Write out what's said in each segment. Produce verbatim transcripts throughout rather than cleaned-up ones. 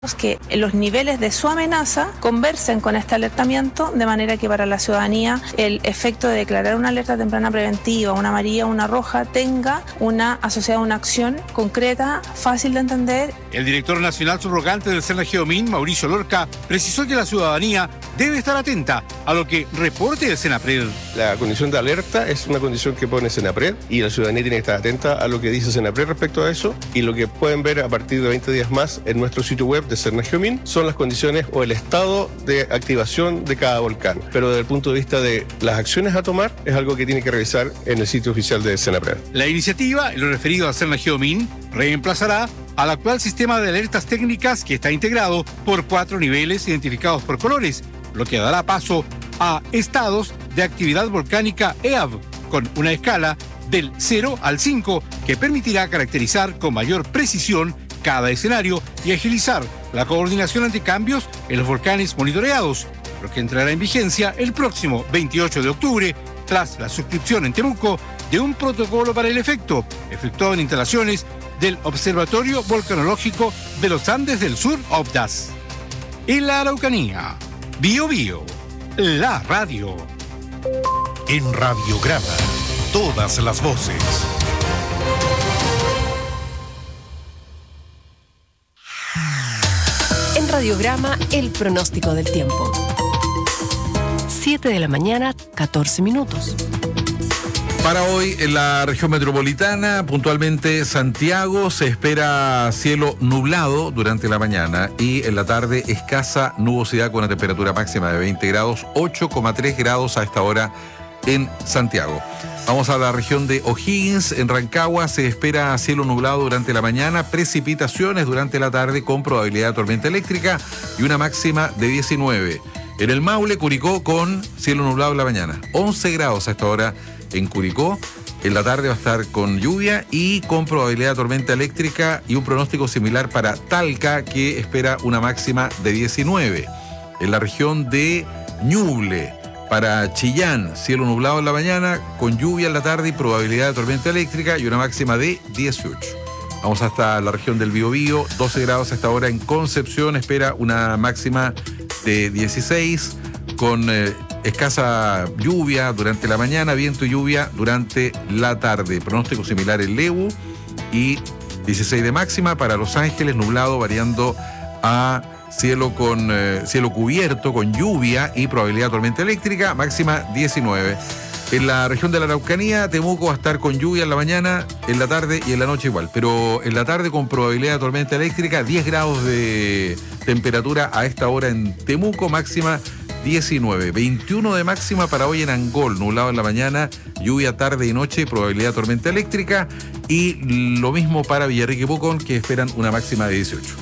que los niveles de su amenaza conversen con este alertamiento, de manera que para la ciudadanía el efecto de declarar una alerta temprana preventiva, una amarilla o una roja, tenga una asociada a una acción concreta, fácil de entender. El director nacional subrogante del Senageo-Min, Mauricio Lorca, precisó que la ciudadanía debe estar atenta a lo que reporte el Senapred. La condición de alerta es una condición que pone Senapred y la ciudadanía tiene que estar atenta a lo que dice Senapred respecto a eso, y lo que pueden ver a partir de veinte días más en nuestro sitio web de Senageo-Min son las condiciones o el estado de activación de cada volcán. Pero desde el punto de vista de las acciones a tomar, es algo que tiene que revisar en el sitio oficial de Senapred. La iniciativa, en lo referido a Senageo-Min, reemplazará al actual sistema de alertas técnicas que está integrado por cuatro niveles identificados por colores, lo que dará paso a estados de actividad volcánica E A V, con una escala del cero al cinco que permitirá caracterizar con mayor precisión cada escenario y agilizar la coordinación ante cambios en los volcanes monitoreados, lo que entrará en vigencia el próximo veintiocho de octubre, tras la suscripción en Temuco de un protocolo para el efecto, efectuado en instalaciones del Observatorio Volcanológico de los Andes del Sur, OVDAS. En la Araucanía, Bio Bio, la radio. En Radiograma, todas las voces. En Radiograma, el pronóstico del tiempo. siete de la mañana, catorce minutos. Para hoy en la región metropolitana, puntualmente Santiago, se espera cielo nublado durante la mañana y en la tarde escasa nubosidad con una temperatura máxima de veinte grados, ocho coma tres grados a esta hora en Santiago. Vamos a la región de O'Higgins, en Rancagua se espera cielo nublado durante la mañana, precipitaciones durante la tarde con probabilidad de tormenta eléctrica y una máxima de diecinueve. En el Maule, Curicó, con cielo nublado en la mañana, once grados a esta hora en Curicó. En la tarde va a estar con lluvia y con probabilidad de tormenta eléctrica y un pronóstico similar para Talca, que espera una máxima de diecinueve. En la región de Ñuble, para Chillán, cielo nublado en la mañana, con lluvia en la tarde y probabilidad de tormenta eléctrica y una máxima de dieciocho. Vamos hasta la región del Biobío, doce grados a esta hora en Concepción, espera una máxima de dieciséis, con eh, escasa lluvia durante la mañana, viento y lluvia durante la tarde. Pronóstico similar en Lebu y dieciséis de máxima. Para Los Ángeles, nublado variando a cielo con eh, cielo cubierto, con lluvia y probabilidad de tormenta eléctrica, máxima diecinueve. En la región de la Araucanía, Temuco va a estar con lluvia en la mañana, en la tarde y en la noche igual. Pero en la tarde con probabilidad de tormenta eléctrica, diez grados de temperatura a esta hora en Temuco, máxima diecinueve. veintiuno de máxima para hoy en Angol, nublado en la mañana, lluvia tarde y noche, probabilidad de tormenta eléctrica. Y lo mismo para Villarrica y Pucón, que esperan una máxima de dieciocho.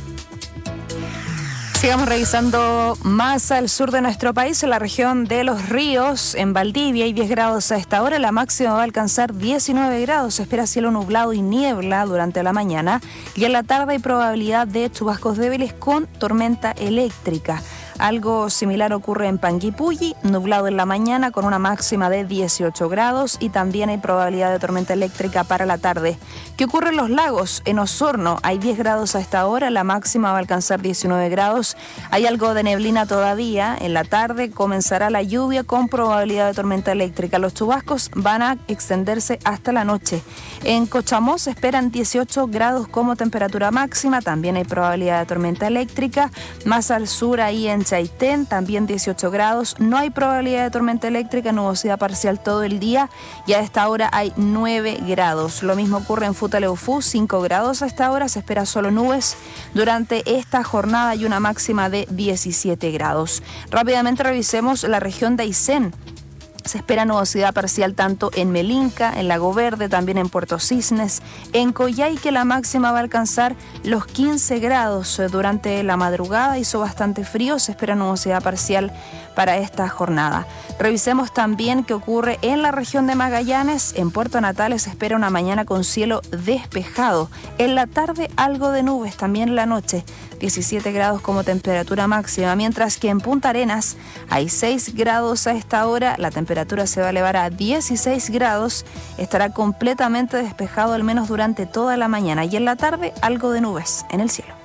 Sigamos revisando más al sur de nuestro país, en la región de Los Ríos, en Valdivia, hay diez grados a esta hora, la máxima va a alcanzar diecinueve grados, se espera cielo nublado y niebla durante la mañana y en la tarde hay probabilidad de chubascos débiles con tormenta eléctrica. Algo similar ocurre en Panguipulli, nublado en la mañana con una máxima de dieciocho grados y también hay probabilidad de tormenta eléctrica para la tarde. ¿Qué ocurre en Los Lagos? En Osorno hay diez grados a esta hora, la máxima va a alcanzar diecinueve grados. Hay algo de neblina todavía, en la tarde comenzará la lluvia con probabilidad de tormenta eléctrica. Los chubascos van a extenderse hasta la noche. En Cochamó se esperan dieciocho grados como temperatura máxima, también hay probabilidad de tormenta eléctrica. Más al sur, ahí en Chaitén, también dieciocho grados, no hay probabilidad de tormenta eléctrica, nubosidad parcial todo el día y a esta hora hay nueve grados. Lo mismo ocurre en Futaleufú, cinco grados a esta hora, se espera solo nubes. Durante esta jornada hay una máxima de diecisiete grados. Rápidamente revisemos la región de Aysén. Se espera nubosidad parcial tanto en Melinca, en Lago Verde, también en Puerto Cisnes. En Coyhaique la máxima va a alcanzar los quince grados durante la madrugada, hizo bastante frío, se espera nubosidad parcial para esta jornada. Revisemos también qué ocurre en la región de Magallanes. En Puerto Natales se espera una mañana con cielo despejado. En la tarde algo de nubes, también en la noche. diecisiete grados como temperatura máxima, mientras que en Punta Arenas hay seis grados a esta hora, la temperatura se va a elevar a dieciséis grados, estará completamente despejado al menos durante toda la mañana y en la tarde algo de nubes en el cielo.